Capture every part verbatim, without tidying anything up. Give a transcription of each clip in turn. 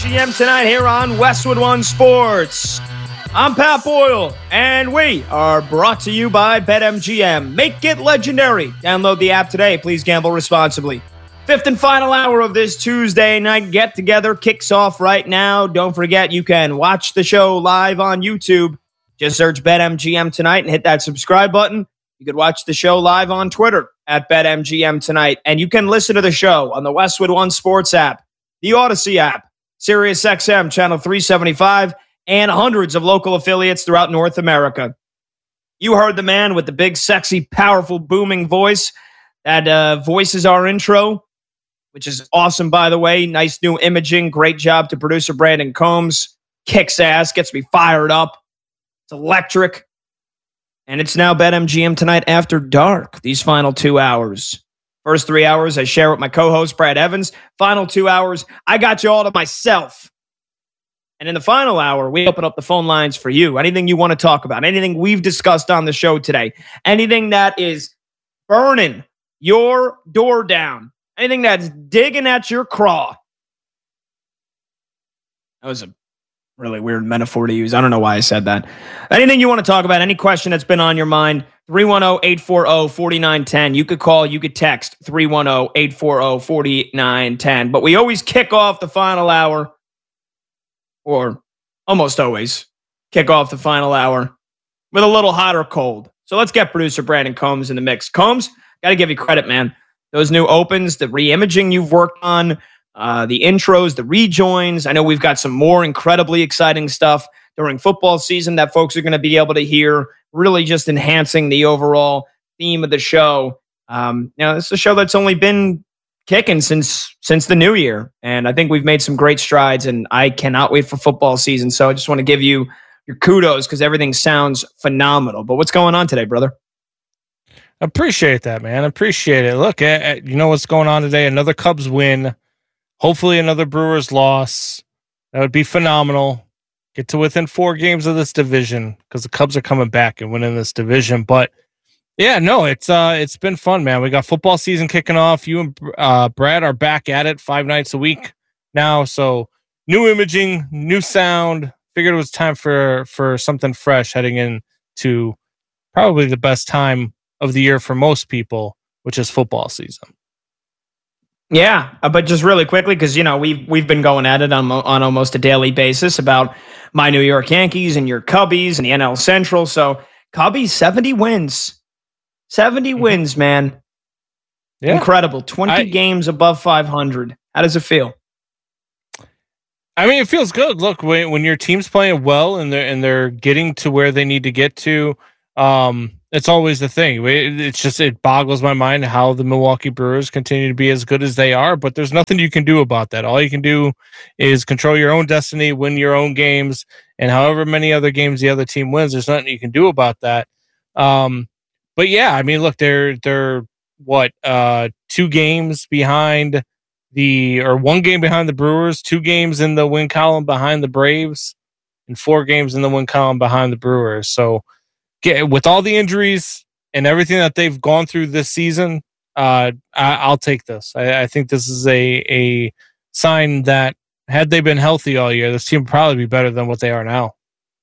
G M tonight here on Westwood One Sports. I'm Pat Boyle, and we are brought to you by BetMGM. Make it legendary. Download the app today. Please gamble responsibly. Fifth and final hour of this Tuesday night get-together kicks off right now. Don't forget, you can watch the show live on YouTube. Just search BetMGM tonight and hit that subscribe button. You could watch the show live on Twitter at BetMGM tonight. And you can listen to the show on the Westwood One Sports app, the Odyssey app, Sirius X M Channel three seventy-five, and hundreds of local affiliates throughout North America. You heard the man with the big, sexy, powerful, booming voice that uh, voices our intro, which is awesome, by the way. Nice new imaging. Great job to producer Brandon Combs. Kicks ass, gets me fired up. It's electric. And it's now BetMGM tonight after dark, these final two hours. First three hours, I share with my co-host, Brad Evans. Final two hours, I got you all to myself. And in the final hour, we open up the phone lines for you. Anything you want to talk about, anything we've discussed on the show today, anything that is burning your door down, anything that's digging at your craw. That was a really weird metaphor to use. I don't know why I said that. Anything you want to talk about, any question that's been on your mind, three one zero, eight four zero, four nine one zero. You could call, you could text three one zero, eight four zero, four nine one zero. But we always kick off the final hour, or almost always kick off the final hour with a little hot or cold. So let's get producer Brandon Combs in the mix. Combs, got to give you credit, man. Those new opens, the re-imaging you've worked on, uh, the intros, the rejoins. I know we've got some more incredibly exciting stuff during football season that folks are going to be able to hear, really just enhancing the overall theme of the show. Um, you know, this is a show that's only been kicking since since the new year, and I think we've made some great strides, and I cannot wait for football season. So I just want to give you your kudos because everything sounds phenomenal. But what's going on today, brother? Appreciate that, man. Appreciate it. Look, at, you know what's going on today? Another Cubs win. Hopefully another Brewers loss. That would be phenomenal. Get to within four games of this division because the Cubs are coming back and winning this division. But yeah, no, it's uh, it's been fun, man. We got football season kicking off. You and uh, Brad are back at it five nights a week now. So new imaging, new sound. Figured it was time for for something fresh heading into probably the best time of the year for most people, which is football season. Yeah, uh, but just really quickly, because you know we've we've been going at it on on almost a daily basis about my New York Yankees and your Cubbies and the N L Central. So Cubbies seventy wins, seventy mm-hmm. wins, man, yeah. Incredible. Twenty I, games above five hundred. How does it feel? I mean, it feels good. Look, when when your team's playing well and they're and they're getting to where they need to get to. Um, It's always the thing. It's just, it boggles my mind how the Milwaukee Brewers continue to be as good as they are, but there's nothing you can do about that. All you can do is control your own destiny, win your own games, and however many other games the other team wins, there's nothing you can do about that. Um, but yeah, I mean, look, they're, they're what, uh, two games behind the, or one game behind the Brewers, two games in the win column behind the Braves, and four games in the win column behind the Brewers. So, Get, with all the injuries and everything that they've gone through this season, uh, I, I'll take this. I, I think this is a a sign that had they been healthy all year, this team would probably be better than what they are now.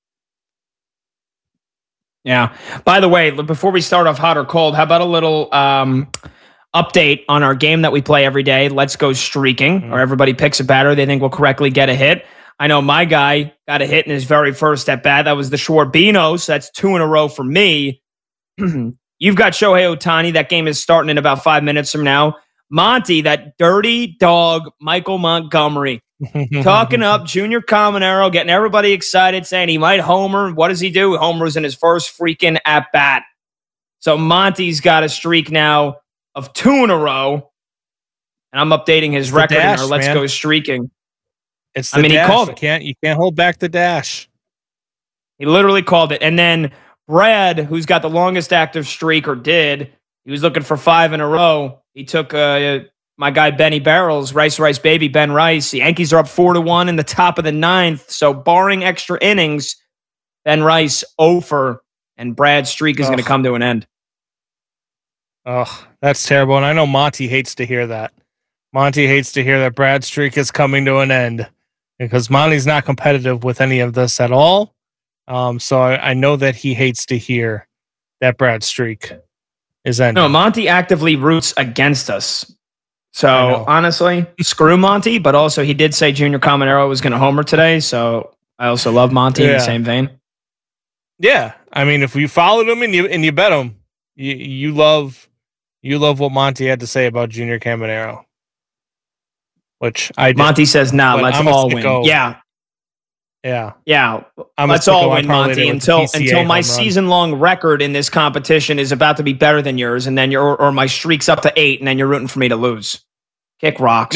Yeah. By the way, before we start off hot or cold, how about a little um, update on our game that we play every day? Let's Go Streaking, mm-hmm. or everybody picks a batter they think will correctly get a hit. I know my guy got a hit in his very first at bat. That was the Schwarbinos. That's two in a row for me. You've got Shohei Ohtani. That game is starting in about five minutes from now. Monty, that dirty dog, Michael Montgomery, talking up Junior Caminero, getting everybody excited, saying he might homer. What does he do? He homers in his first freaking at bat. So Monty's got a streak now of two in a row. And I'm updating his it's record dash, in our Let's man. Go Streaking. It's the I mean, dash. he called you it. Can't, you can't hold back the dash. He literally called it. And then Brad, who's got the longest active streak, or did, he was looking for five in a row. He took uh, my guy Benny Barrels, Rice Rice Baby, Ben Rice. The Yankees are up four to one in the top of the ninth. So barring extra innings, Ben Rice over, and Brad's streak is going to come to an end. Oh, that's terrible. And I know Monty hates to hear that. Monty hates to hear that Brad's streak is coming to an end. because Monty's not competitive with any of this at all. Um, so I, I know that he hates to hear that Brad streak is ending. No, Monty actively roots against us. So honestly, screw Monty, but also he did say Junior Caminero was going to homer today. So I also love Monty yeah. in the same vein. Yeah. I mean, if you followed him and you, and you bet him, you, you love, you love what Monty had to say about Junior Caminero, which I did. Monty says, nah, let's all win. Go. Yeah. Yeah. Yeah. I'm let's all win, Monty, until until my season-long record in this competition is about to be better than yours, and then you're or my streak's up to eight, and then you're rooting for me to lose. Kick rocks.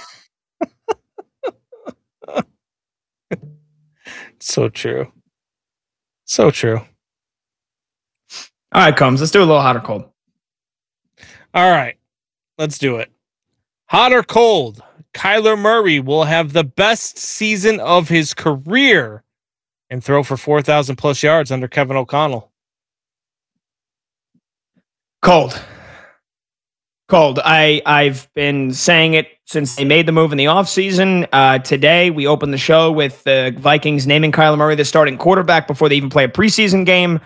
So true. So true. All right, Combs. Let's do a little hot or cold. All right. Let's do it. Hot or cold? Kyler Murray will have the best season of his career and throw for four thousand plus yards under Kevin O'Connell. Cold. Cold. I, I've been saying it since they made the move in the offseason. Uh, today, we opened the show with the Vikings naming Kyler Murray the starting quarterback before they even play a preseason game.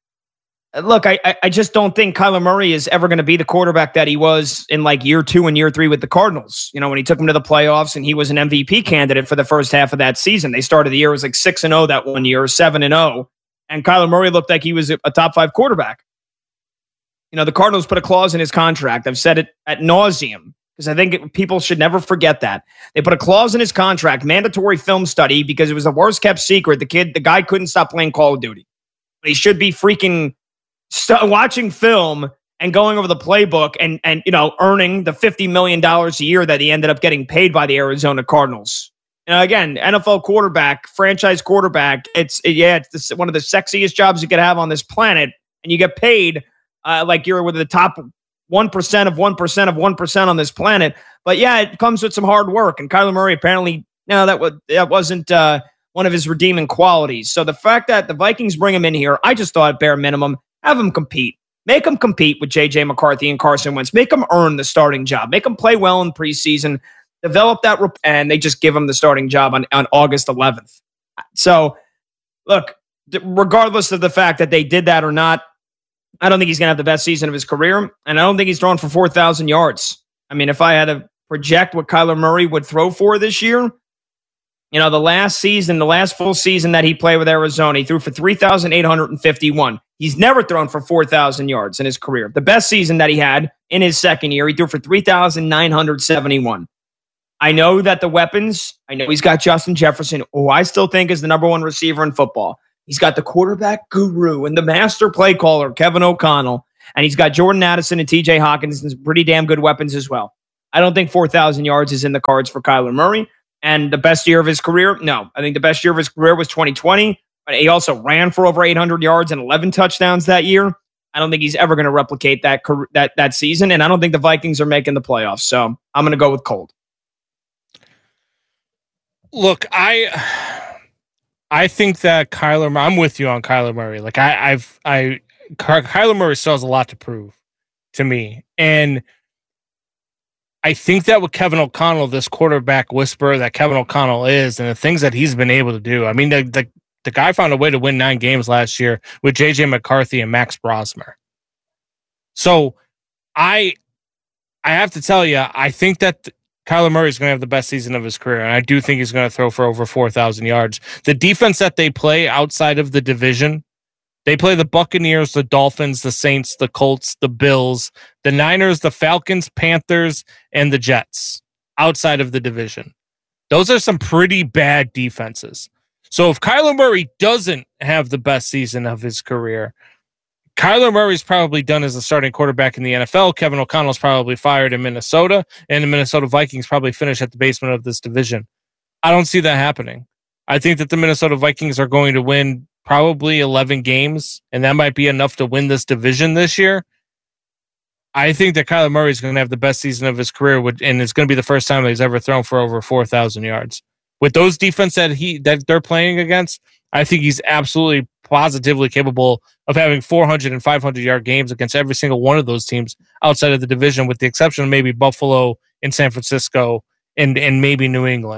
Look, I I just don't think Kyler Murray is ever going to be the quarterback that he was in like year two and year three with the Cardinals. You know, when he took them to the playoffs and he was an M V P candidate for the first half of that season. They started the year, it was like six and oh that one year, seven and oh. And Kyler Murray looked like he was a top five quarterback. You know, the Cardinals put a clause in his contract. I've said it ad nauseum because I think it, people should never forget that. They put a clause in his contract, mandatory film study, because it was the worst kept secret. The kid, the guy couldn't stop playing Call of Duty. But he should be freaking st- watching film and going over the playbook and, and you know, earning the fifty million dollars a year that he ended up getting paid by the Arizona Cardinals. You know, again, N F L quarterback, franchise quarterback, it's, yeah, it's the, one of the sexiest jobs you could have on this planet, and you get paid Uh, like you're with the top one percent of one percent of one percent on this planet. But yeah, it comes with some hard work. And Kyler Murray apparently, no, that, was, that wasn't uh, one of his redeeming qualities. So the fact that the Vikings bring him in here, I just thought, bare minimum, have him compete. Make him compete with J J McCarthy and Carson Wentz. Make him earn the starting job. Make him play well in preseason. Develop that, rep- and they just give him the starting job on, on August eleventh. So, look, regardless of the fact that they did that or not, I don't think he's going to have the best season of his career, and I don't think he's throwing for four thousand yards. I mean, if I had to project what Kyler Murray would throw for this year, you know, the last season, the last full season that he played with Arizona, he threw for three thousand eight hundred fifty-one. He's never thrown for four thousand yards in his career. The best season that he had in his second year, he threw for three thousand nine hundred seventy-one. I know that the weapons, I know he's got Justin Jefferson, who I still think is the number one receiver in football. He's got the quarterback guru and the master play caller, Kevin O'Connell. And he's got Jordan Addison and T J Hawkins and some pretty damn good weapons as well. I don't think four thousand yards is in the cards for Kyler Murray. And the best year of his career? No. I think the best year of his career was twenty twenty. But he also ran for over eight hundred yards and eleven touchdowns that year. I don't think he's ever going to replicate that, that, that season. And I don't think the Vikings are making the playoffs. So I'm going to go with cold. Look, I... I think that Kyler, I'm with you on Kyler Murray. Like I, I've, I, Kyler Murray still has a lot to prove to me. And I think that with Kevin O'Connell, this quarterback whisperer that Kevin O'Connell is, and the things that he's been able to do. I mean, the, the, the guy found a way to win nine games last year with J J McCarthy and Max Brosmer. So I, I have to tell you, I think that Kyler Murray is going to have the best season of his career, and I do think he's going to throw for over four thousand yards. The defense that they play outside of the division, they play the Buccaneers, the Dolphins, the Saints, the Colts, the Bills, the Niners, the Falcons, Panthers, and the Jets outside of the division. Those are some pretty bad defenses. So if Kyler Murray doesn't have the best season of his career, Kyler Murray's probably done as a starting quarterback in the N F L. Kevin O'Connell's probably fired in Minnesota, and the Minnesota Vikings probably finish at the basement of this division. I don't see that happening. I think that the Minnesota Vikings are going to win probably eleven games, and that might be enough to win this division this year. I think that Kyler Murray is going to have the best season of his career, and it's going to be the first time that he's ever thrown for over four thousand yards. With those defense that he that they're playing against, I think he's absolutely positively capable of having four hundred and five hundred yard games against every single one of those teams outside of the division, with the exception of maybe Buffalo and San Francisco and, and maybe New England.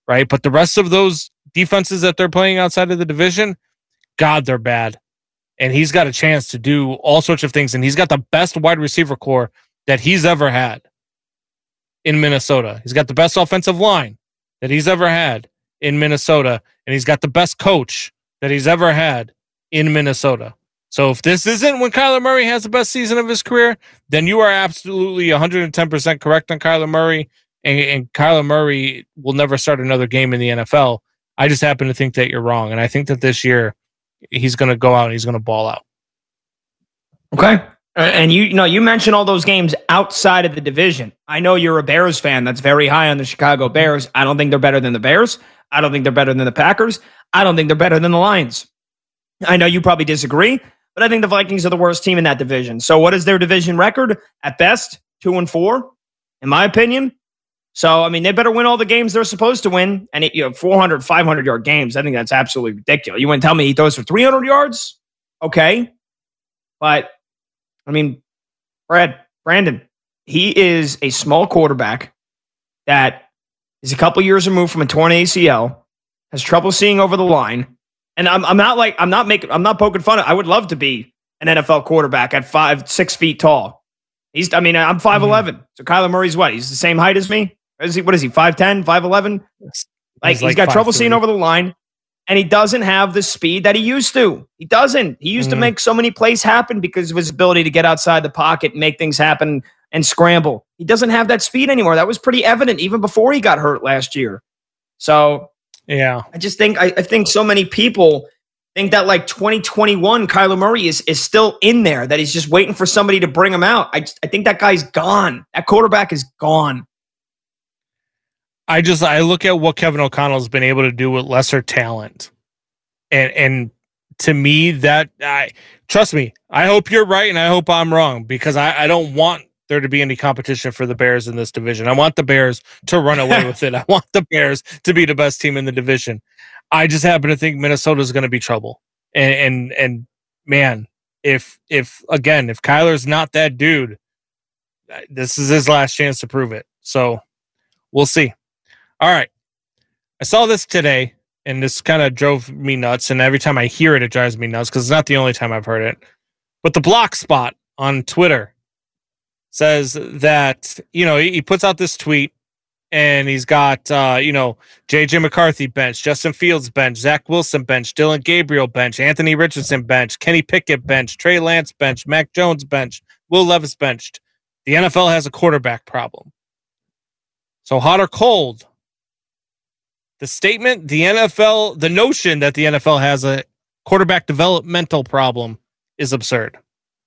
right? But the rest of those defenses that they're playing outside of the division, God, they're bad. And he's got a chance to do all sorts of things. And he's got the best wide receiver core that he's ever had in Minnesota. He's got the best offensive line that he's ever had in Minnesota. And he's got the best coach that he's ever had in Minnesota. So if this isn't when Kyler Murray has the best season of his career, then you are absolutely one hundred ten percent correct on Kyler Murray. And, and Kyler Murray will never start another game in the N F L. I just happen to think that you're wrong. And I think that this year he's going to go out and he's going to ball out. Okay. And you, you know, you mentioned all those games outside of the division. I know you're a Bears fan that's very high on the Chicago Bears. I don't think they're better than the Bears. I don't think they're better than the Packers. I don't think they're better than the Lions. I know you probably disagree, but I think the Vikings are the worst team in that division. So what is their division record? At best, two and four, in my opinion. So, I mean, they better win all the games they're supposed to win. And it, you know, four hundred, five hundred yard games. I think that's absolutely ridiculous. You wouldn't tell me he throws for three hundred yards? Okay. But, I mean, Brad, Brandon, he is a small quarterback that is a couple years removed from a torn A C L, has trouble seeing over the line. And I'm, I'm not like, I'm not making, I'm not poking fun of, I would love to be an N F L quarterback at five, six feet tall. He's, I mean, I'm five eleven. Mm-hmm. So Kyler Murray's what? He's the same height as me? Is he, what is he, five ten, five eleven? Like, he's, he's like got trouble seeing over the line, and he doesn't have the speed that he used to. He doesn't. He used mm-hmm. to make so many plays happen because of his ability to get outside the pocket and make things happen and scramble. He doesn't have that speed anymore. That was pretty evident even before he got hurt last year. So, yeah, I just think I, I think so many people think that like twenty twenty-one Kyler Murray is is still in there, that he's just waiting for somebody to bring him out. I I think that guy's gone. That quarterback is gone. I just I look at what Kevin O'Connell's been able to do with lesser talent, and and to me that I trust me. I hope you're right, and I hope I'm wrong, because I, I don't want there to be any competition for the Bears in this division. I want the Bears to run away with it. I want the Bears to be the best team in the division. I just happen to think Minnesota is going to be trouble, and and and man, if if again if Kyler's not that dude, this is his last chance to prove it. So we'll see. All right. I saw this today, and this kind of drove me nuts. And every time I hear it, it drives me nuts because it's not the only time I've heard it. But the Block Spot on Twitter says that, you know, he puts out this tweet, and he's got, uh, you know, J J McCarthy bench, Justin Fields bench, Zach Wilson bench, Dylan Gabriel bench, Anthony Richardson bench, Kenny Pickett bench, Trey Lance bench, Mac Jones bench, Will Levis benched. The N F L has a quarterback problem. So hot or cold? The statement, the N F L, the notion that the N F L has a quarterback developmental problem is absurd.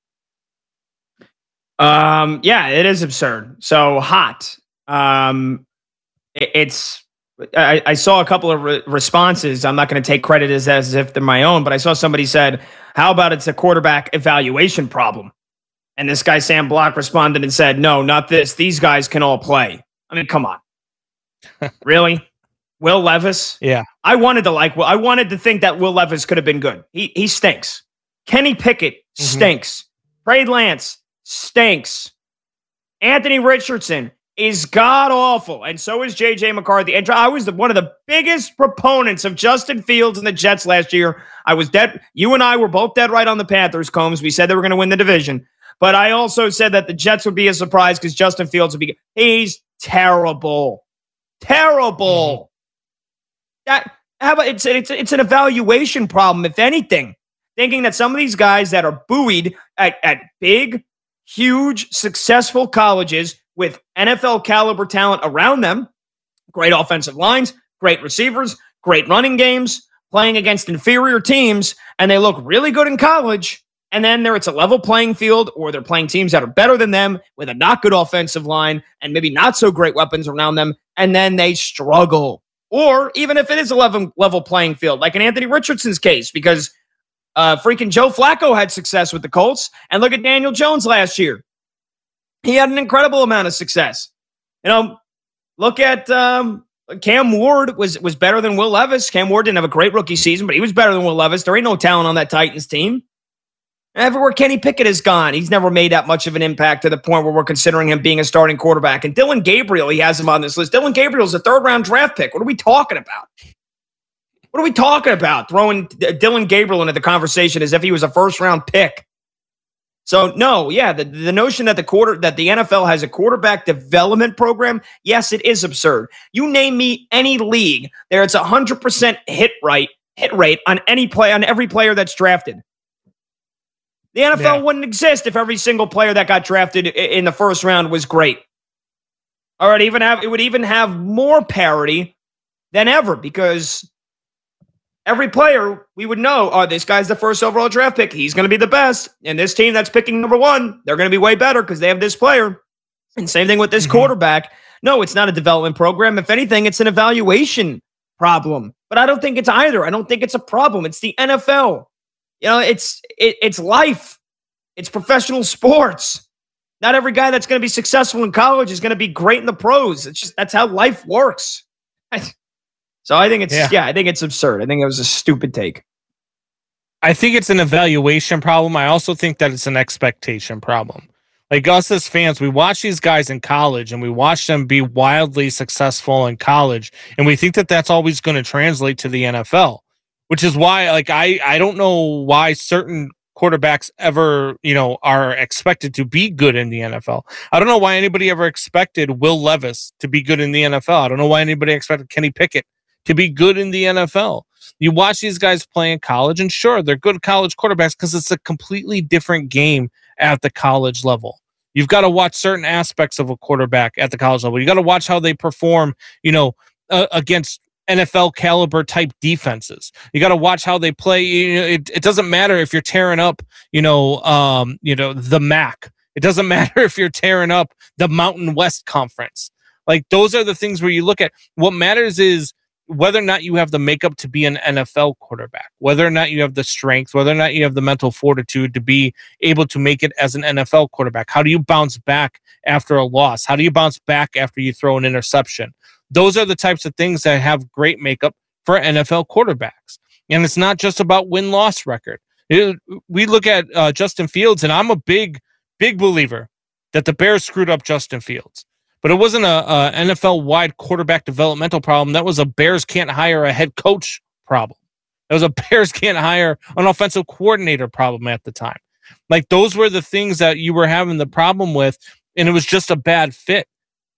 Um, yeah, it is absurd. So hot. Um, it, it's, I, I saw a couple of re- responses. I'm not going to take credit as, as if they're my own, but I saw somebody said, how about it's a quarterback evaluation problem? And this guy, Sam Block, responded and said, no, not this. These guys can all play. I mean, come on. Really? Will Levis? Yeah. I wanted to like, well, I wanted to think that Will Levis could have been good. He he stinks. Kenny Pickett stinks. Mm-hmm. Trey Lance stinks. Anthony Richardson is god-awful, and so is J J McCarthy. And I was the, one of the biggest proponents of Justin Fields and the Jets last year. I was dead. You and I were both dead right on the Panthers, Combs. We said they were going to win the division. But I also said that the Jets would be a surprise because Justin Fields would be... He's terrible. Terrible. Mm-hmm. That, how about it's, it's, it's an evaluation problem, if anything. Thinking that some of these guys that are buoyed at, at big, huge, successful colleges with N F L caliber talent around them, great offensive lines, great receivers, great running games, playing against inferior teams, and they look really good in college, and then there it's a level playing field, or they're playing teams that are better than them with a not good offensive line and maybe not so great weapons around them, and then they struggle. Or even if it is a level, level playing field, like in Anthony Richardson's case, because uh, freaking Joe Flacco had success with the Colts, and look at Daniel Jones last year. He had an incredible amount of success. You know, look at um, Cam Ward was was better than Will Levis. Cam Ward didn't have a great rookie season, but he was better than Will Levis. There ain't no talent on that Titans team. And everywhere Kenny Pickett has gone, he's never made that much of an impact to the point where we're considering him being a starting quarterback. And Dillon Gabriel, he has him on this list. Dillon Gabriel's a third-round draft pick. What are we talking about? What are we talking about? Throwing Dillon Gabriel into the conversation as if he was a first-round pick. So, no, yeah, the, the notion that the quarter that the N F L has a quarterback development program, yes, it is absurd. You name me any league there, it's a one hundred percent hit rate, hit rate on any play, on every player that's drafted. The N F L yeah. wouldn't exist if every single player that got drafted in the first round was great. All right, even have it would even have more parity than ever because every player we would know, oh, this guy's the first overall draft pick. He's going to be the best. And this team that's picking number one, they're going to be way better because they have this player. And same thing with this mm-hmm. quarterback. No, it's not a development program. If anything, it's an evaluation problem. But I don't think it's either. I don't think it's a problem. It's the N F L. You know, it's it, it's life. It's professional sports. Not every guy that's going to be successful in college is going to be great in the pros. It's just that's how life works. So I think it's yeah. yeah, I think it's absurd. I think it was a stupid take. I think it's an evaluation problem. I also think that it's an expectation problem. Like us as fans, we watch these guys in college and we watch them be wildly successful in college, and we think that that's always going to translate to the N F L. Which is why, like, I, I don't know why certain quarterbacks ever, you know, are expected to be good in the N F L. I don't know why anybody ever expected Will Levis to be good in the N F L. I don't know why anybody expected Kenny Pickett to be good in the N F L. You watch these guys play in college, and sure, they're good college quarterbacks because it's a completely different game at the college level. You've got to watch certain aspects of a quarterback at the college level. You got to watch how they perform, you know, uh, against N F L caliber type defenses. You got to watch how they play. You know, it, it doesn't matter if you're tearing up, you know, um, you know, the M A C. It doesn't matter if you're tearing up the Mountain West Conference. Like those are the things where you look at. What matters is whether or not you have the makeup to be an N F L quarterback, whether or not you have the strength, whether or not you have the mental fortitude to be able to make it as an N F L quarterback. How do you bounce back after a loss? How do you bounce back after you throw an interception? Those are the types of things that have great makeup for N F L quarterbacks. And it's not just about win-loss record. It, we look at uh, Justin Fields, and I'm a big, big believer that the Bears screwed up Justin Fields. But it wasn't a, a N F L-wide quarterback developmental problem. That was a Bears can't hire a head coach problem. That was a Bears can't hire an offensive coordinator problem at the time. Like, those were the things that you were having the problem with, and it was just a bad fit.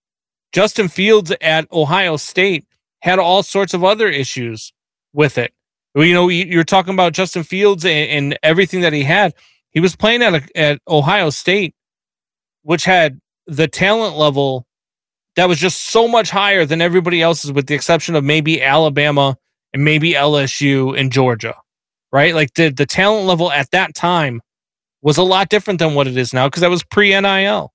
Justin Fields at Ohio State had all sorts of other issues with it. You know, you're talking about Justin Fields and, and everything that he had. He was playing at a, at Ohio State, which had the talent level that was just so much higher than everybody else's, with the exception of maybe Alabama and maybe L S U and Georgia, right? Like the, the talent level at that time was a lot different than what it is now because that was pre-N I L.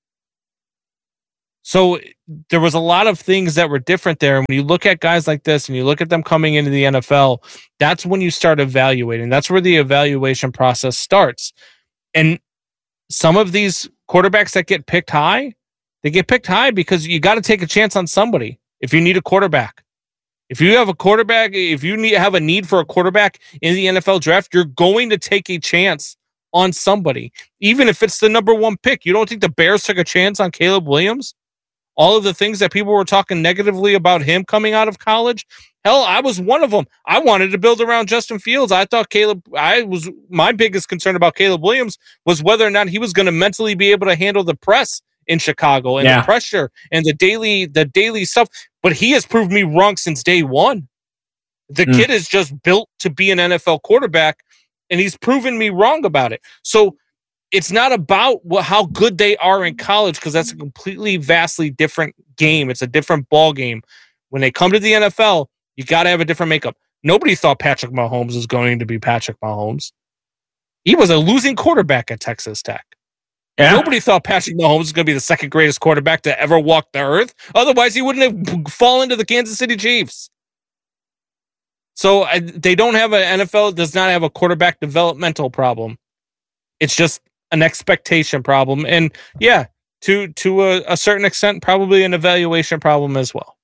So there was a lot of things that were different there. And when you look at guys like this and you look at them coming into the N F L, that's when you start evaluating. That's where the evaluation process starts. And some of these quarterbacks that get picked high, they get picked high because you got to take a chance on somebody if you need a quarterback. If you have a quarterback, if you need have a need for a quarterback in the N F L draft, you're going to take a chance on somebody, even if it's the number one pick. You don't think the Bears took a chance on Caleb Williams? All of the things that people were talking negatively about him coming out of college. Hell, I was one of them. I wanted to build around Justin Fields. I thought Caleb, I was, my biggest concern about Caleb Williams was whether or not he was going to mentally be able to handle the press in Chicago and yeah. the pressure and the daily, the daily stuff. But he has proved me wrong since day one. The mm. kid is just built to be an N F L quarterback, and he's proven me wrong about it. So it's not about what, how good they are in college, because that's a completely vastly different game. It's a different ball game. When they come to the N F L, you got to have a different makeup. Nobody thought Patrick Mahomes was going to be Patrick Mahomes. He was a losing quarterback at Texas Tech. Yeah. Nobody thought Patrick Mahomes was going to be the second greatest quarterback to ever walk the earth. Otherwise, he wouldn't have fallen to the Kansas City Chiefs. So I, they don't have an N F L does not have a quarterback developmental problem. It's just an expectation problem. And yeah, to to a, a certain extent, probably an evaluation problem as well.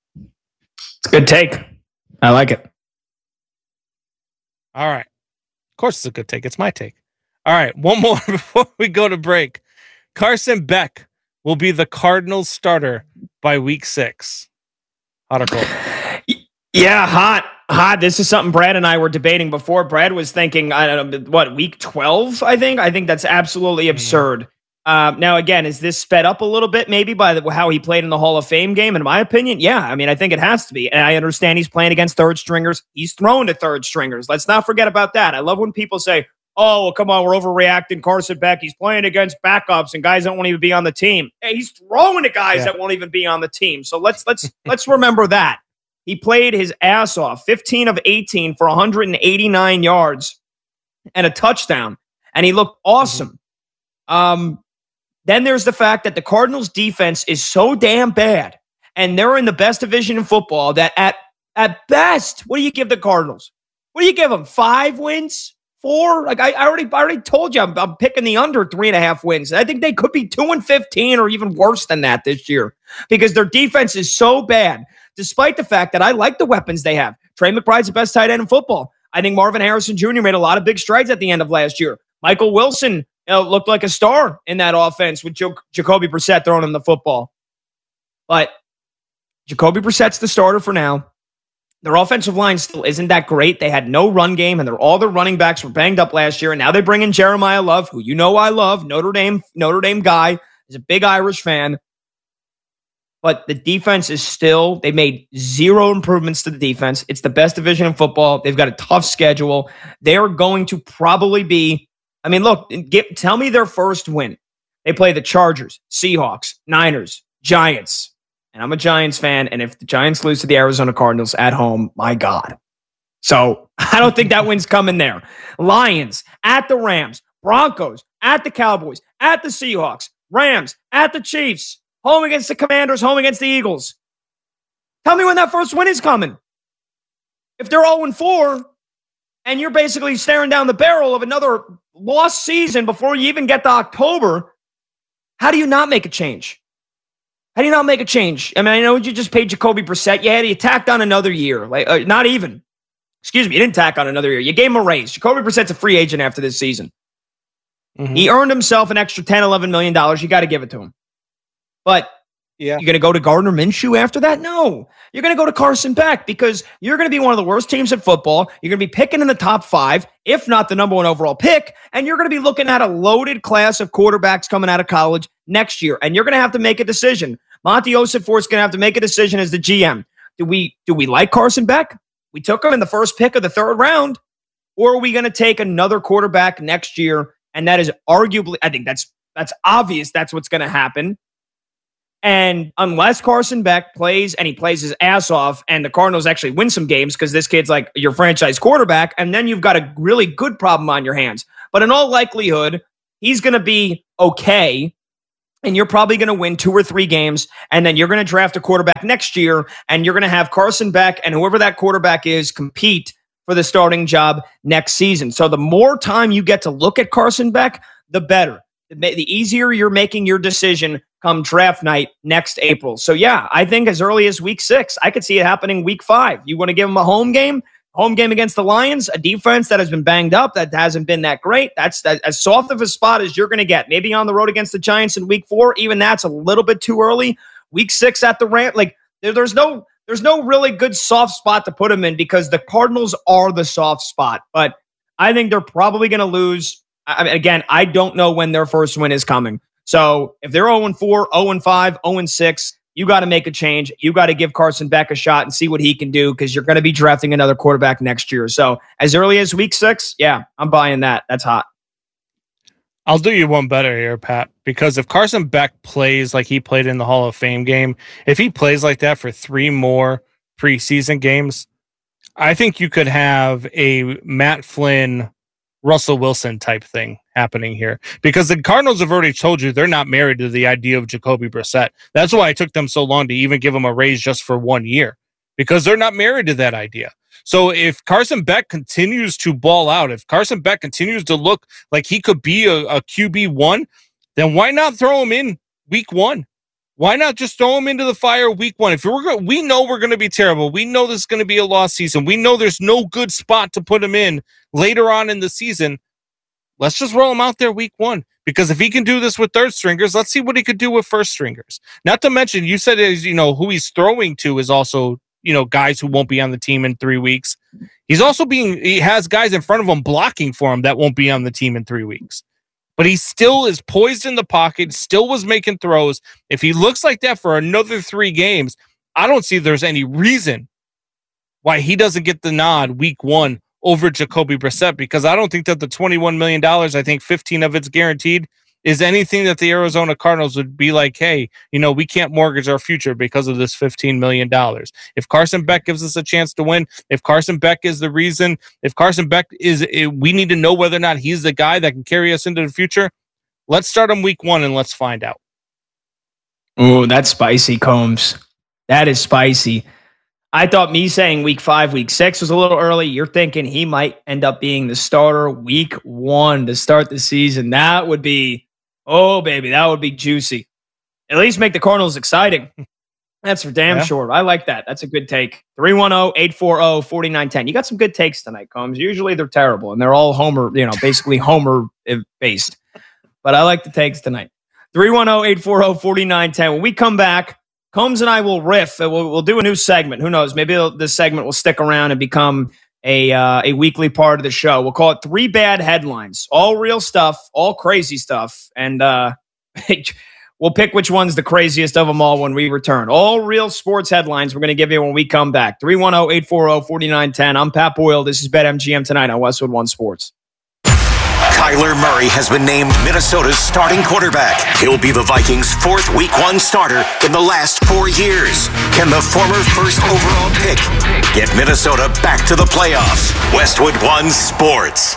It's a good take. I like it. All right. Of course, it's a good take. It's my take. All right, one more before we go to break. Carson Beck will be the Cardinals starter by week six. Hot or cold? Yeah, hot. Hot. This is something Brad and I were debating before. Brad was thinking, I don't know, what, week twelve, I think? I think that's absolutely absurd. Mm-hmm. Uh, now, again, is this sped up a little bit maybe by the, how he played in the Hall of Fame game? In my opinion, yeah. I mean, I think it has to be. And I understand he's playing against third stringers. He's throwing to third stringers. Let's not forget about that. I love when people say, oh, well, come on, we're overreacting. Carson Beck, he's playing against backups and guys that won't even be on the team. Hey, he's throwing to guys yeah. that won't even be on the team. So let's let's let's remember that. He played his ass off, fifteen of eighteen for one hundred eighty-nine yards and a touchdown, and he looked awesome. Mm-hmm. Um, then there's the fact that the Cardinals' defense is so damn bad, and they're in the best division in football that at, at best, what do you give the Cardinals? What do you give them? Five wins? Four? Like I, I already I already told you, I'm, I'm picking the under three and a half wins. I think they could be two and fifteen or even worse than that this year because their defense is so bad. Despite the fact that I like the weapons they have. Trey McBride's the best tight end in football. I think Marvin Harrison Junior made a lot of big strides at the end of last year. Michael Wilson you know, looked like a star in that offense with jo- Jacoby Brissett throwing him the football. But Jacoby Brissett's the starter for now. Their offensive line still isn't that great. They had no run game, and all their running backs were banged up last year. And now they bring in Jeremiah Love, who you know I love, Notre Dame, Notre Dame guy. He's a big Irish fan. But the defense is still, they made zero improvements to the defense. It's the best division in football. They've got a tough schedule. They're going to probably be, I mean, look, get, tell me their first win. They play the Chargers, Seahawks, Niners, Giants. And I'm a Giants fan. And if the Giants lose to the Arizona Cardinals at home, my God. So I don't think that win's coming there. Lions, at the Rams, Broncos, at the Cowboys, at the Seahawks, Rams, at the Chiefs. Home against the Commanders, home against the Eagles. Tell me when that first win is coming. If they're oh and four, and you're basically staring down the barrel of another lost season before you even get to October, how do you not make a change? How do you not make a change? I mean, I know you just paid Jacoby Brissett. Yeah, you tacked on another year. Like, uh, not even. Excuse me, you didn't tack on another year. You gave him a raise. Jacoby Brissett's a free agent after this season. Mm-hmm. He earned himself an extra ten, eleven million dollars. You got to give it to him. But yeah. You're going to go to Gardner Minshew after that? No. You're going to go to Carson Beck because you're going to be one of the worst teams at football. You're going to be picking in the top five, if not the number one overall pick, and you're going to be looking at a loaded class of quarterbacks coming out of college next year, and you're going to have to make a decision. Monty Ossenfort is going to have to make a decision as the G M. Do we do we like Carson Beck? We took him in the first pick of the third round, or are we going to take another quarterback next year? And that is arguably, I think that's that's obvious that's what's going to happen. And unless Carson Beck plays and he plays his ass off and the Cardinals actually win some games because this kid's like your franchise quarterback, and then you've got a really good problem on your hands. But in all likelihood, he's going to be okay, and you're probably going to win two or three games, and then you're going to draft a quarterback next year, and you're going to have Carson Beck and whoever that quarterback is compete for the starting job next season. So the more time you get to look at Carson Beck, the better. The easier you're making your decision come draft night next April. So yeah, I think as early as week six, I could see it happening week five. You want to give them a home game, home game against the Lions, a defense that has been banged up, that hasn't been that great. That's that, as soft of a spot as you're going to get. Maybe on the road against the Giants in week four, even that's a little bit too early. Week six at the Rams, like there, there's no there's no really good soft spot to put them in because the Cardinals are the soft spot. But I think they're probably going to lose. I mean, again, I don't know when their first win is coming. So if they're oh and four, oh and five, oh and six, you got to make a change. You got to give Carson Beck a shot and see what he can do because you're going to be drafting another quarterback next year. So as early as week six, yeah, I'm buying that. That's hot. I'll do you one better here, Pat, because if Carson Beck plays like he played in the Hall of Fame game, if he plays like that for three more preseason games, I think you could have a Matt Flynn, Russell Wilson type thing happening here because the Cardinals have already told you they're not married to the idea of Jacoby Brissett. That's why it took them so long to even give him a raise just for one year because they're not married to that idea. So if Carson Beck continues to ball out, if Carson Beck continues to look like he could be a, a Q B one, then why not throw him in week one? Why not just throw him into the fire week one? If we're go- we know we're going to be terrible. We know this is going to be a lost season. We know there's no good spot to put him in later on in the season. Let's just roll him out there week one. Because if he can do this with third stringers, let's see what he could do with first stringers. Not to mention, you said is you know who he's throwing to is also you know guys who won't be on the team in three weeks. He's also being he has guys in front of him blocking for him that won't be on the team in three weeks. But he still is poised in the pocket, still was making throws. If he looks like that for another three games, I don't see there's any reason why he doesn't get the nod week one over Jacoby Brissett, because I don't think that the twenty-one million dollars, I think fifteen of it's guaranteed, is anything that the Arizona Cardinals would be like, hey, you know, we can't mortgage our future because of this fifteen million dollars. If Carson Beck gives us a chance to win, if Carson Beck is the reason, if Carson Beck is, we need to know whether or not he's the guy that can carry us into the future. Let's start him week one and let's find out. Oh, that's spicy, Combs. That is spicy. I thought me saying week five, week six was a little early. You're thinking he might end up being the starter week one to start the season. That would be, oh, baby, that would be juicy. At least make the Cardinals exciting. That's for damn yeah. sure. I like that. That's a good take. three one zero, eight four zero, four nine one zero. You got some good takes tonight, Combs. Usually they're terrible, and they're all Homer, you know, basically Homer-based. But I like the takes tonight. three one zero, eight four zero, four nine one zero. When we come back, Combs and I will riff. We'll, we'll do a new segment. Who knows? Maybe this segment will stick around and become a uh, a weekly part of the show. We'll call it Three Bad Headlines. All real stuff, all crazy stuff. And uh, we'll pick which one's the craziest of them all when we return. All real sports headlines we're going to give you when we come back. three one zero, eight four zero, four nine one zero. I'm Pat Boyle. This is BetMGM tonight on Westwood One Sports. Kyler Murray has been named Minnesota's starting quarterback. He'll be the Vikings' fourth week one starter in the last four years. Can the former first overall pick get Minnesota back to the playoffs? Westwood One Sports.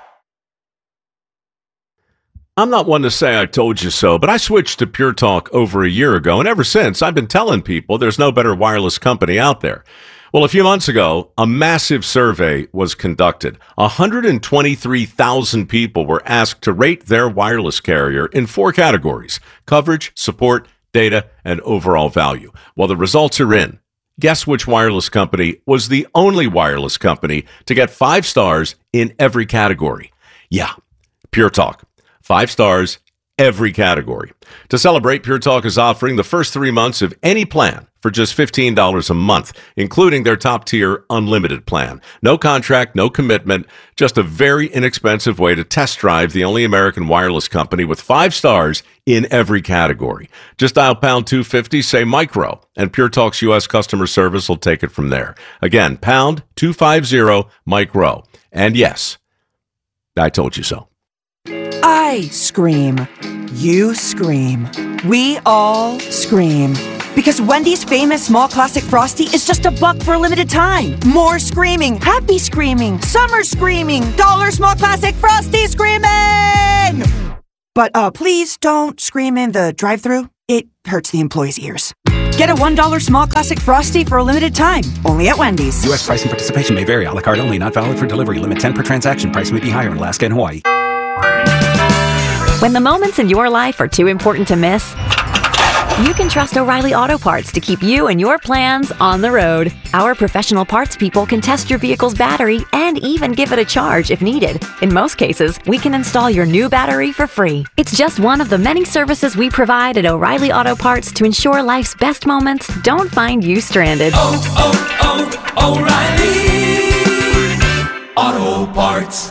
I'm not one to say I told you so, but I switched to Pure Talk over a year ago, and ever since, I've been telling people there's no better wireless company out there. Well, a few months ago, a massive survey was conducted. one hundred twenty-three thousand people were asked to rate their wireless carrier in four categories: coverage, support, data, and overall value. Well, the results are in. Guess which wireless company was the only wireless company to get five stars in every category? Yeah, Pure Talk. Five stars, every category. To celebrate, Pure Talk is offering the first three months of any plan for just fifteen dollars a month, including their top-tier unlimited plan. No contract, no commitment, just a very inexpensive way to test drive the only American wireless company with five stars in every category. Just dial pound two fifty, say micro, and Pure Talk's U S customer service will take it from there. Again, pound two fifty, micro. And yes, I told you so. I scream. You scream. We all scream. Because Wendy's famous small classic Frosty is just a buck for a limited time. More screaming, happy screaming, summer screaming, dollar small classic Frosty screaming! But uh, please don't scream in the drive-thru. It hurts the employees' ears. Get a one dollar small classic Frosty for a limited time. Only at Wendy's. U S price and participation may vary. A la carte only. Not valid for delivery. Limit ten per transaction. Price may be higher in Alaska and Hawaii. When the moments in your life are too important to miss, you can trust O'Reilly Auto Parts to keep you and your plans on the road. Our professional parts people can test your vehicle's battery and even give it a charge if needed. In most cases, we can install your new battery for free. It's just one of the many services we provide at O'Reilly Auto Parts to ensure life's best moments don't find you stranded. Oh, oh, oh, O'Reilly Auto Parts.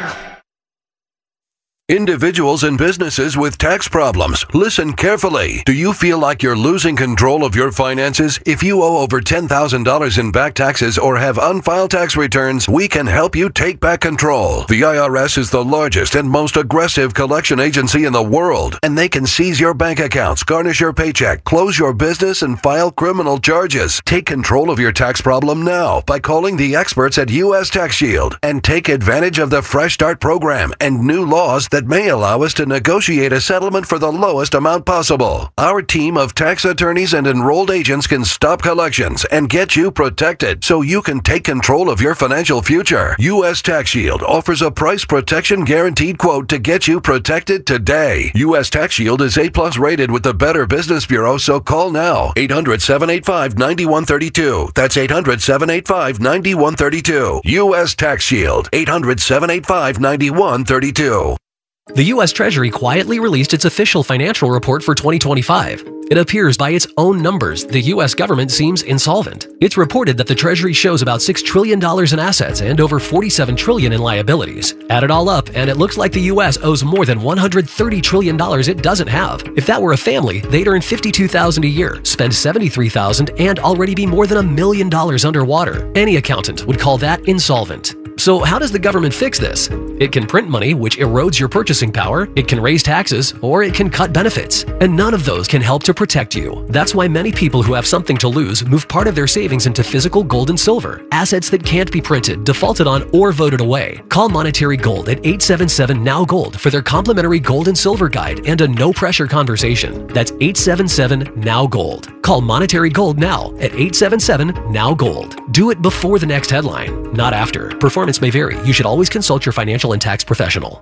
Individuals and businesses with tax problems, listen carefully. Do you feel like you're losing control of your finances? If you owe over ten thousand dollars in back taxes or have unfiled tax returns, we can help you take back control. The I R S is the largest and most aggressive collection agency in the world, and they can seize your bank accounts, garnish your paycheck, close your business, and file criminal charges. Take control of your tax problem now by calling the experts at U S Tax Shield and take advantage of the Fresh Start program and new laws that that may allow us to negotiate a settlement for the lowest amount possible. Our team of tax attorneys and enrolled agents can stop collections and get you protected so you can take control of your financial future. U S Tax Shield offers a price protection guaranteed quote to get you protected today. U S Tax Shield is A plus rated with the Better Business Bureau, so call now. eight hundred, seven eight five, nine one three two. That's eight hundred, seven eight five, nine one three two. U S Tax Shield. eight hundred, seven eight five, nine one three two. The U S Treasury quietly released its official financial report for twenty twenty-five. It appears by its own numbers the U S government seems insolvent. It's reported that the Treasury shows about six trillion dollars in assets and over forty-seven trillion dollars in liabilities. Add it all up, and it looks like the U S owes more than one hundred thirty trillion dollars it doesn't have. If that were a family, they'd earn fifty-two thousand dollars a year, spend seventy-three thousand dollars, and already be more than a million dollars underwater. Any accountant would call that insolvent. So how does the government fix this? It can print money, which erodes your purchasing power, it can raise taxes, or it can cut benefits. And none of those can help to protect you. That's why many people who have something to lose move part of their savings into physical gold and silver, assets that can't be printed, defaulted on, or voted away. Call Monetary Gold at eight seven seven, N O W Gold for their complimentary gold and silver guide and a no-pressure conversation. That's eight seven seven, N O W Gold. Call Monetary Gold now at eight seven seven, N O W Gold. Do it before the next headline, not after. Performance may vary. You should always consult your financial and tax professional.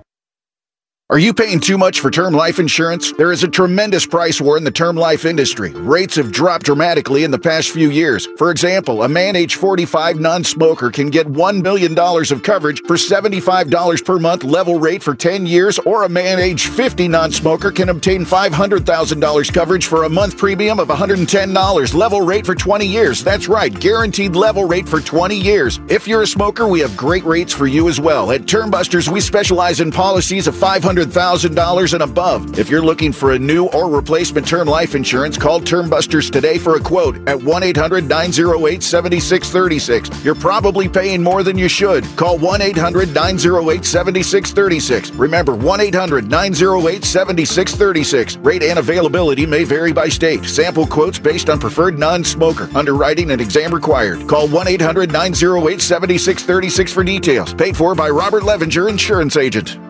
Are you paying too much for term life insurance? There is a tremendous price war in the term life industry. Rates have dropped dramatically in the past few years. For example, a man age forty-five non-smoker can get one million dollars of coverage for seventy-five dollars per month level rate for ten years, or a man age fifty non-smoker can obtain five hundred thousand dollars coverage for a month premium of one hundred ten dollars level rate for twenty years. That's right, guaranteed level rate for twenty years. If you're a smoker, we have great rates for you as well. At Term Busters, we specialize in policies of five hundred thousand dollars and above. If you're looking for a new or replacement term life insurance, call Term Busters today for a quote at one eight hundred, nine oh eight, seven six three six. You're probably paying more than you should. Call one eight hundred, nine oh eight, seven six three six. Remember, one eight hundred, nine oh eight, seven six three six. Rate and availability may vary by state. Sample quotes based on preferred non-smoker. Underwriting and exam required. Call one eight hundred, nine oh eight, seven six three six for details. Paid for by Robert Levinger, Insurance Agent.